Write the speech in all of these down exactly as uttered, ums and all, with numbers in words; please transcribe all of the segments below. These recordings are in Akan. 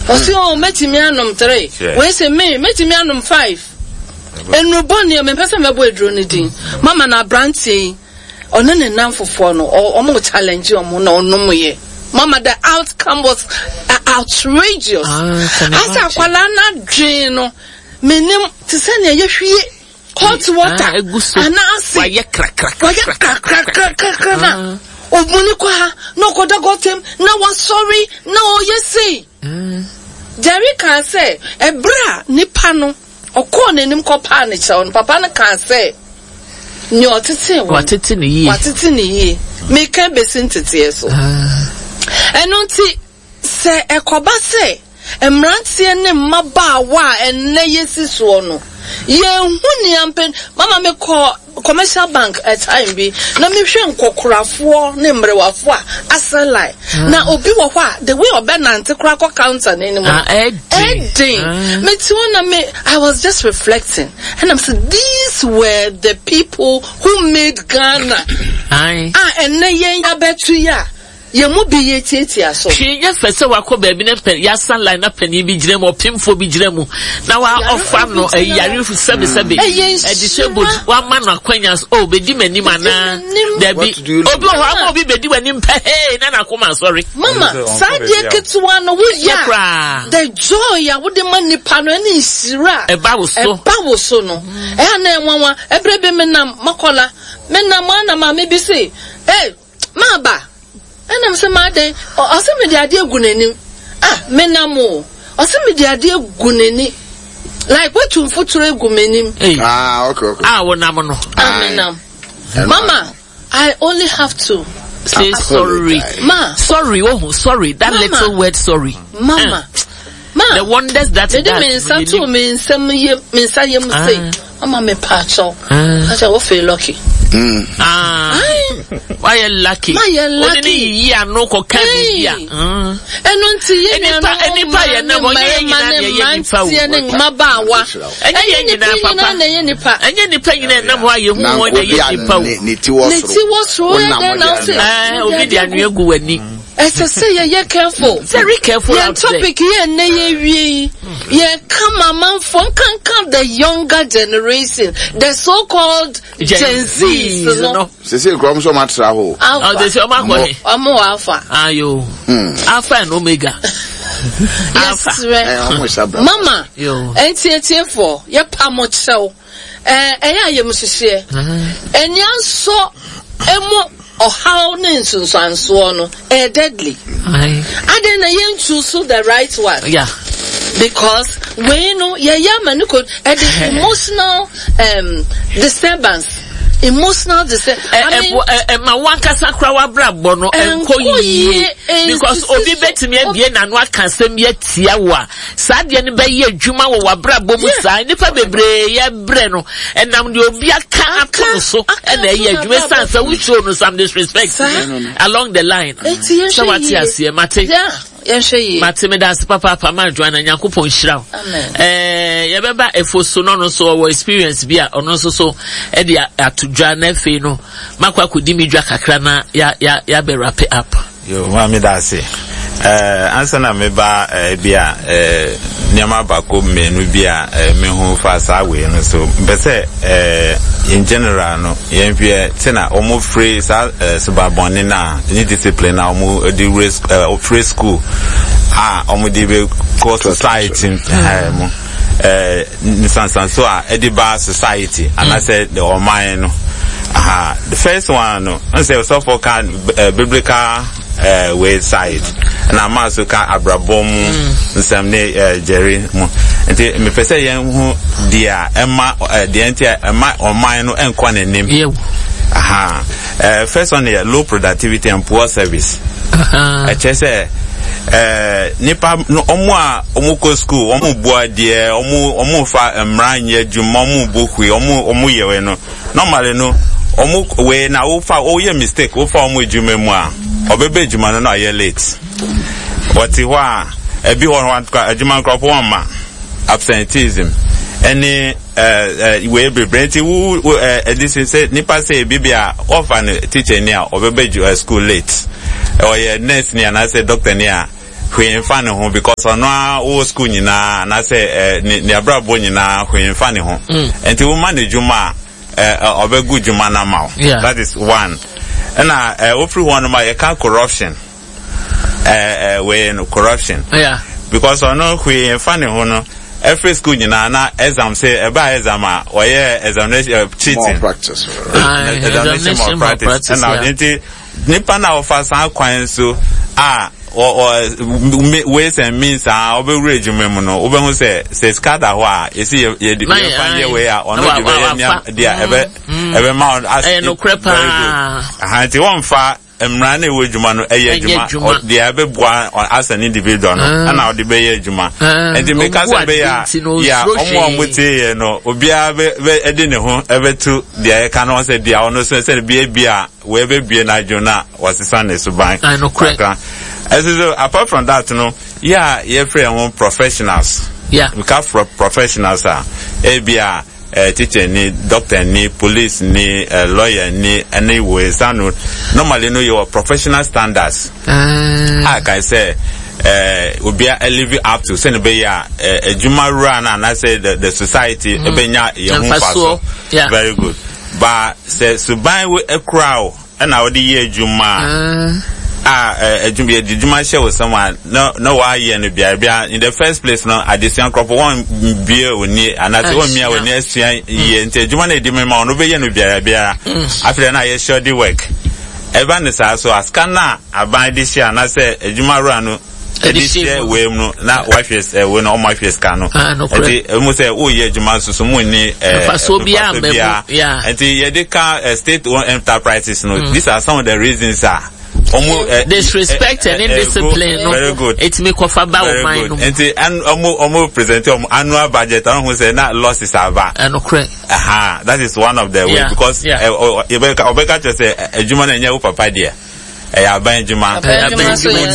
Osi o metimi anom three. We say me metimi anom five. Enu boni me pese me bo eduro ni din. Mama na brantie. Ono ne nam fofo no omo challenge omo na onom ye. Mama, the outcome was uh, outrageous. As a kwala na dwe no menim to send ye hwie hot water and ase why crack crack why crack crack crack crack na obuni kwa no koda got him na was sorry no you see Jerry can say ebra nipa no okọ nanim kopa ne che on papa no can say nyo tete watete ne yi watete ne yi me kan besin tete so enunti se ekoba se emrantie ne mabaawa enne yesiso no ye huni ampen mama me call commercial bank at time bi na me hwe nkokorafo ne mrewafo a asalai na obi wo hwa the way obenante kra ko counter na enimu ending me too na me I was just reflecting and I'm saying these were the people who made Ghana ai ah enne yen abetu ya ye mu bi ye tietia so she nya fese wako ba bi na ya sunlight na pani bi gire mo pimfo bi gire mu na wa offer no yare fu sebe sebe e disabled wa ma na kwanyas oh be di mani mana there be obi ho am obi be di wani mpa hey na na koma sorry mama sadie ketwa no wo ya the joy ya wo de mani pa no na isira e ba wo so e ba wo so no e na enwanwa ebrebe me nam makola me nam na ma me bi say eh ma ba and I'm saying, Madam, or some of the idea guneni. Ah, menamo, or some of the idea guneni. Like what to future gumeni. Ah, okay, okay. Ah, what namono. Ah, Mama, I only have to say sorry. Ma, sorry, oh, sorry. That Mama. Little word, sorry. Mama, Ma, the wonders that it means something means some year, means I am say, Mama, me patcho. I shall feel lucky. Mm. Ah, why you lucky? Why you lucky? Yeah, no cocaine. Yeah. And unto you, any pa, any pa, you never man, Mabawa. And any papa, any pa, and any penny, and why you want to get Niti was so. As I say, you're careful, very careful. Your topic here, nay, yeah, come a man from can come the younger generation, the so-called Gen Z. No, Cecil Grom so much travel. Oh, there's your man. I'm more alpha. Are you Alpha and Omega? Yes, Mama, you ain't here for your pamot show. Eh, I am Monsieur, and young so emo. Or how nations and so on, eh, deadly. I didn't choose the right one. Yeah. Because when no, yeah, yeah, man, you could, uh, the emotional um disturbance. Emotional disturbance. I mean, my one casa crowd bono and koyi because obi beti me bie na no aka sem ye tiawa sadie ne be ye adwuma wo wabra bomu sa nipa bebre ye bre no enam de obi aka ato so and ye adwuma san sa we show no some disrespect along the line so what you see mate yeah mate me das papa papa ma joana yakopon hira eh ye beba efoso no no so our experience bia ono so so e de atudwa na fe no makwa kodi midwa kakra na ya ya ya be wrap it up yo mami da say eh ansa na me ba bia eh niama bako menu bia me hu fa sa we no so mbese eh in general no yen hwe tina omo free sa subabone na ni discipline na omo di free school ah omo di be co society eh mo eh nisansan so a ediba society and I said the oman no aha the first one no say so for can biblical uh way side and amaso ka abrabom nsam ne Jerry mo enti me pese yen hu dia ema de enti ema oman no enkwa nanim aha uh first one is low productivity and poor service aha I just say eh nipa no omo a omo ko school omo bua de omo omo fa emranye adwuma omo bokui omo omo yewe no normally no omo we na wo fa o ye mistake wo fa omo adwuma mu a obebe adwuma no na ye late what ho a e bi ho wan adwuma nkropo wan ma absenteeism any eh we be brenti wo this say nipa say bibia offer teacher ni a obebe school late or ye nurse ni and I say doctor ni a hwe mfa ne ho because ono a wo school nyina na say ne abrabo nyina hwe mfa ne ho enti wo manage juma eh obegu juma na ma that is one and uh ofri one ma ye can corruption eh we no corruption yeah because ono hwe mfa ne ho no every school nyina na exam say e ba exam a oye examination cheating practice examination practice and now enti nipa na offer san kwan so ah or or ways and means ah obe rage memo no obe hu say say scatter ho a you see ye dey find your way on no dey there ebe ebe ma as no crepa ah ti won fa emra na ewe juma no eye juma dey ebe boa as an individual no and now dey be ye juma and the make us be ya ya omo omote ye no obi a be ede ne ho ebe tu dey ka no say dey ono so say be bia we be bia na jona was san ne so ban I no crepa. As so, apart from that, you know, yeah, you're free among professionals. Yeah. We have pro- professionals, uh, A B R, uh, teacher, ni, doctor, ni, police, ni, uh, lawyer, ni, anyway, so normally, you know, your professional standards. Uh, like I say, uh, will be a living up to, send be a, a Juma run, and I say the, the society, mm. Benya, yeah. Very good. But, say, so buy with a crowd, and I would year Juma. Uh. Ah, eh, Juma, the Juma share with someone. No, no, why you and the in the first place, no, I just young crop one beer with me, and that's one me when next year, and Juma, the member, no, be and beer, after then I sure the work. Evan is also a scanner, I buy this year, and I say, Juma run. This year, we no, not wife is, when all my face can. Ah, no, almost say, oh, yeah, Juma, so someone, eh, yeah, and the car state owned enterprises, no, these are some of the reasons, are. Omo uh, disrespect uh, uh, and indiscipline. Uh, very good. It's me kofa ba o mind. And and omo omo present um annual budget. I don't say na losses are bad. And okay. Aha, that is one of the yeah. way because yeah. uh, Obeka Obeka just say a juma na nyawo papa dia. Eh aban juma. Aban juma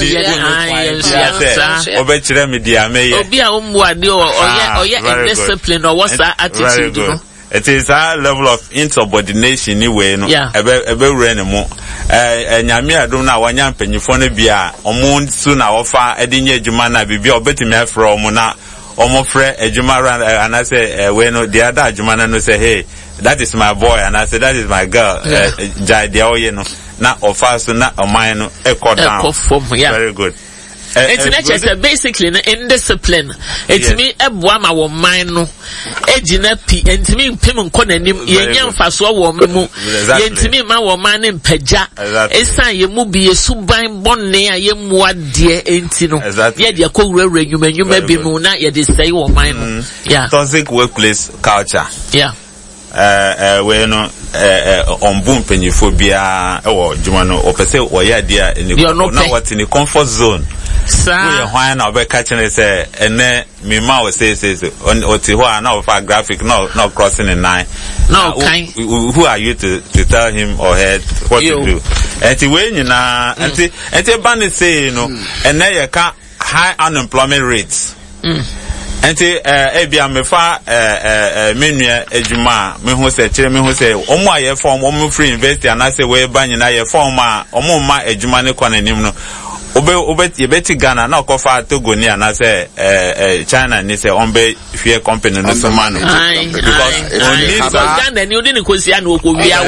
dia. Obe chire me dia me ye. Obi a omu ade o oye oye indiscipline or what's that attitude no. It is a level of insubordination anyway no. Ebe ebe re ne mo. Eh nyame adom na wanya mpanyifo no bia omo su na ofa edinye adwuma na bibia obetimi afro omo na omo frɛ adwuma ran and I say uh, we no the other adwuma na no say hey that is my boy and I say that is my girl jai dia oye no na ofa so na oman no ekɔ down very good. Uh, it's uh, not just uh, basically indiscipline. It's yeah. me a boama wo mind no. Ejina pi enti me mpem nkɔ nanim yenya mfaso wo mu. Yenti me ma wo man mpagya. Esa ye mu bi yesuban bɔne a ye mu ade enti no. Ye de akɔwura nwuma nwuma bi mu na ye de sei wo man no. Yeah. Toxic workplace culture. Yeah. Uh, uh, we no uh, on boom penifobia or jumano or per se or ya dear in the what's in the comfort zone. Sir, why now be catching it say and then me ma will say says on Otiwa now for graphic no no crossing the line. No, uh, kind. Who, who are you to, to tell him or her what you. to do? And the way you know, and the and the band say you know, and then you can high unemployment rates. Mm. Enti eh ebia mefa eh eh menua ejuma me hu se kire me hu se omo aye form omo free university anase we ba nyina ye form a omo ma ejuma ne kwa nanim no obe obe yebeti Ghana na okofa Togo ni anase eh eh China ni se ombe hwe company no so man because only Ghana ni odi ni kosia na okowia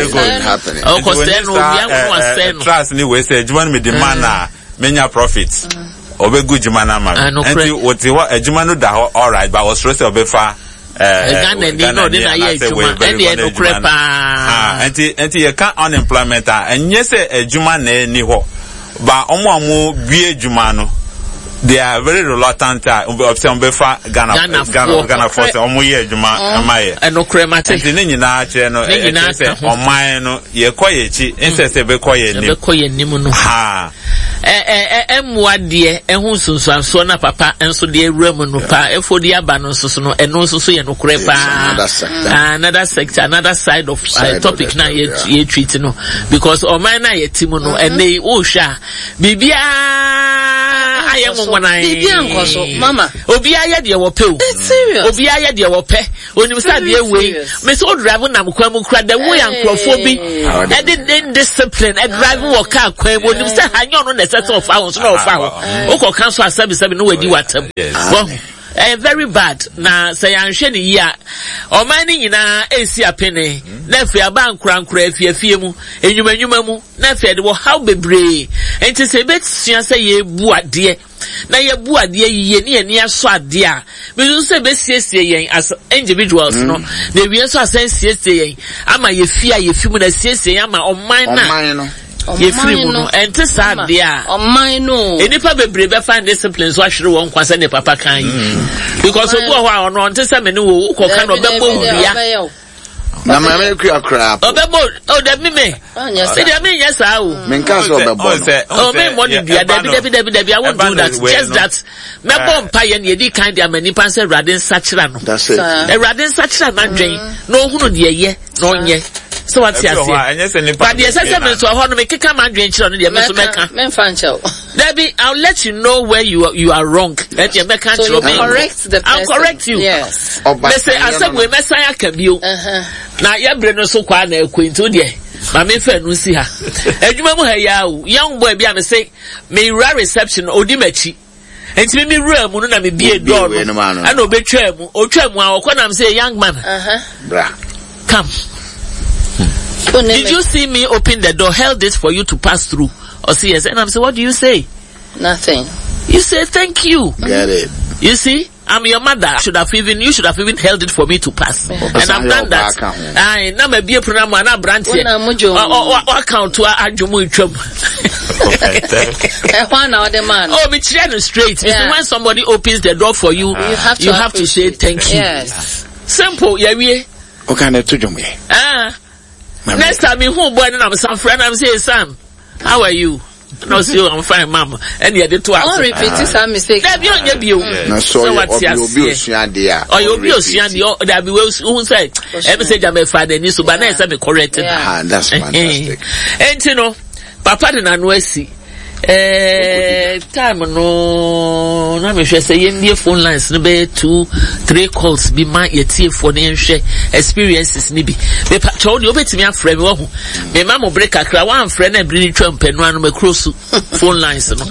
wo okose no obia wo ase no trust ni we se ejuma me demand na menya profits. Obe good jumana man. And what a jumano da all right, but was stressed obe fa. Eh, Ghana ni no dey na ye juma. E dey no crepa. Ah, enti enti ye can unemployment and yes e juma na ni ho. But omo amu bie juma no. They are very reluctant to obse obe fa Ghana Ghana Ghana force omo ye juma amaye. E no crema te. Enti ni nyina che no e say oman no ye koye chi, insese be koye ni. Be koye ni mu no. Ha. eh eh eh muade ehun sunsanso na papa enso de ewura no pa efodi aba no so no eno so so ye no kore pa another sector another side of uh, topic na ye ye treat no because o man na ye timu no ene o hwa bibia aye ngwana bibia nkoso mama obi aye de wo pe o obi aye de wo pe onim sa de we me so drive na mkwa mu kra da wo ya nkrofo bi e de discipline e drive wo car kwan onim sa hanyo how no necessary of our so of our oko cancel seven seven no wedi watam well eh very bad na say anhwe ne yia o man ni nyina esi apene na fi aba nkura nkura afiafie mu enwuma enwuma mu na fi de wo how bebre enti se betua say ye bu ade na ye bu ade yiye ne ye ne aso ade a me so be siesie yen as individuals no na wie so asan siesie yen ama ye fi a ye fi mu na siesie yen ama o man na ye free mu no ente sad dia o man no enipa bebre be find discipline so ahwere won kwasa ne papa kan because obu ho a ono ente se me ne wo ko kan obebo wia na ma me kura kura obebo o da mi me se dia me nya sa o me nka so obebo o me mo dia da bi da bi da bi da bi I won't do that just that me bomb pa ye ne di kan dia mani pan se radin sachira no that's it e radin sachira na dwen no hunu de ye no nye so what's your say but the assessment so how no make come and drink no dey me so make me fan chow Debbie, I'll let you know where you are, you are wrong. Let you make so you correct the person. I'll correct you. Yes. Me say I said we messiah can be. Na ye bre no so kwa na ekwentu de. Ma me fa nu si ha. Adwuma mu ha ya o. Young boy bia me say me ra reception odi machi. Enti me ra mu no na me bie door no. Ana obetwa mu. Otwa mu a okọ na me say young man. Uh-huh. Bra. Come. Did you see me open the door, held it for you to pass through? Or see yes, and I'm saying, what do you say? Nothing. You say thank you. Get it. You see, I'm your mother. I should have even you should have even held it for me to pass, oh, and I've done that. I na me be program na branch here. What count to ajumu itwam. Eh one now the man. Oh, me try straight. Yeah. When somebody opens the door for you, uh, you have to, you have to say thank you. Yes. Simple. Yeah, we. Okay, na tujum we. Ah. Next time me who boy na I'm some friend I'm say Sam. How are you? No, see, I'm fine, mama. And you did two hours. Don't repeat this mistake. That be you. No, so what's your dear? Or you'll be a Siandi, that be who said, every say I'm a father, and you so banana, I'm corrected. Ah, that's fantastic. And you know, Papa didn't know see. Eh, time no, na me say yen phone lines no be two, three calls be my ye for the share experiences ni bi. Me pa cho ni obetimi afre me wo ho. Me ma mo break akra one friend na bring twam panu anu me cross phone lines no.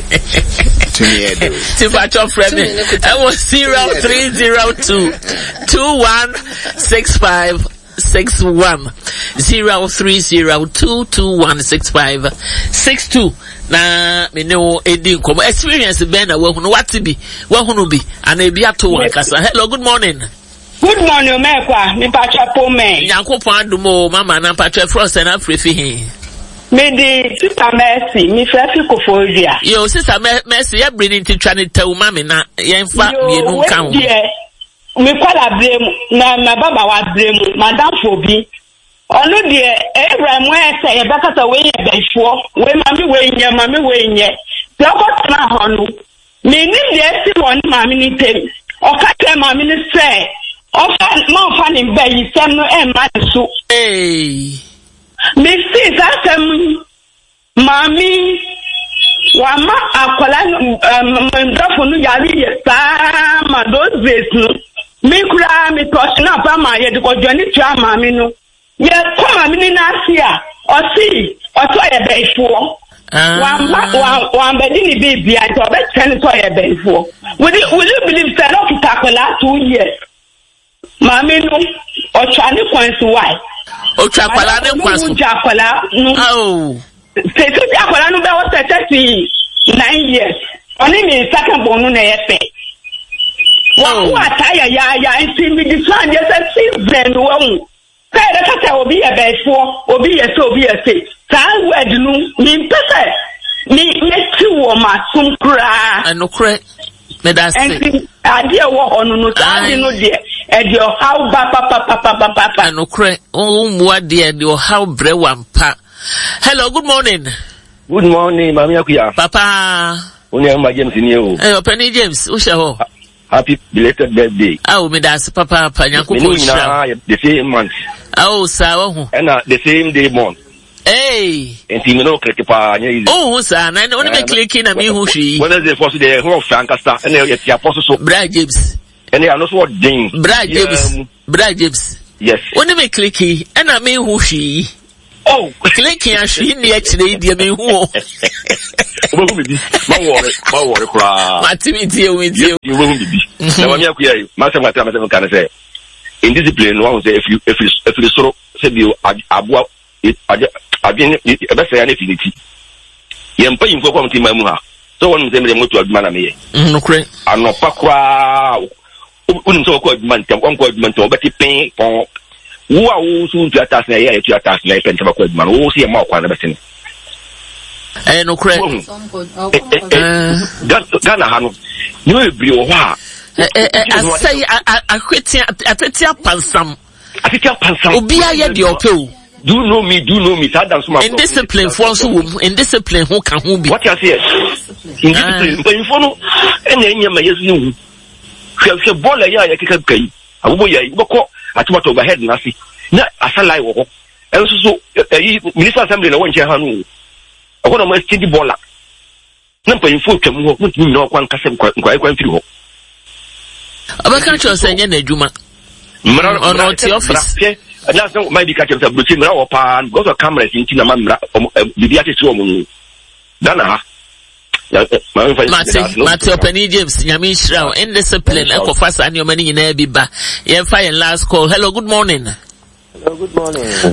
To me edo. To pa cho friend me. I was zero three zero two two one six five six one zero three zero two two one six five six two. Na me no edi nkomo experience be na we hunu what be we hunu bi ana ebi ato wan kasa. Hello, good morning. Good morning, Mekwa. Me pacha po me. Yankopon adumo mama na pacha frost na frefi he. Me di sister Mercy, me frefi Koforia. Yo sister Mercy, ya bring into try to tell mama na yemfa me nu kan. Me kwala blame na na baba wa blame madam Fobi. Ono de Abraham wey say e bekata we ye befo we mami we nye mami we nye so ko tana honu me ni de si won mami ni tem o ka te mami ni say o fa ma fa ni be yi sem no e ma so eh me si sa sem mami wa ma akola ndafo no yari ye sa ma those days no me kura me touch na pa ma ye de ko joni tua mami no ye come me na sia o si o to ye beifo wa wa wa mbedi ni baby I to be ten to ye beifo will you will you believe that of takola two years mami no o twa ni kwansu why o twa kwala ni kwansu twa kwala no oh se se twa kwala no be o thirty nine years oni ni second bonu na ye pe wa wa taya ya ya nti mi di fan je se season wo say the kata obi e befo obi ye so obi ye say san word nu mi pese mi meti wo masum kra anokre me da say enti ade wo onu no ade no de e de how ba pa pa pa pa pa pa anokre o mu ade de how bre wampa. Hello, good morning. Good morning, mami akuya. Papa oni am James ni o eh Penny James o she ho. Happy belated birthday. Oh, me that's Papa Panyakupo Shra. The same month. Oh, sir. And uh, the same day month. Hey. And you know, click upon you. Oh, sir. And I only make clicking at me who she. When is the first day of Francaster and the apostle so Brad James. And they are not what ding. Brad James. Brad James. Yes. Only make clicky and I mean who she. Oh, clicking and she in the actually, dear me, who my worry, my worry, cry. my activity with you. You will be. Now, I'm here, Master Matam can say. In discipline, one say if you, if you, if you so, said you, Abua, I didn't, I best say anything. You're paying for one team, Mamma. So one of them went to admire me. No, crack. I'm not Pakwa. Wouldn't so called month, one called month, but he pay for. Who are soon to attack me to attack me and have a quick man who see a more kind of thing. Eh, no crack. Ghana Hano, you will be a while. I say, I quit at a tap and some. I think I'll some. Be I at your pill. Do know me, do know me, Sadam Suma. In discipline, for whom, in discipline, who can who be? What you say? In discipline, but you follow, and then you may use you. She have ball a year, I can pay. I will be at what overhead, nothing. Not as a lie. And so, Minister Assembly, no one shall have no. I want to make steady baller. Number in full, you know, one custom quite going through. I can't just say, Juma. On the office. And that's not my catching the Brutin or pan, go to cameras in Tinamamra, the artist woman. Dana. Matthew Penny James, Yamin Shroud, indiscipline, Echo Fast and your money in Abiba. Yeah, fire last call. Hello, good morning. Hello, good morning.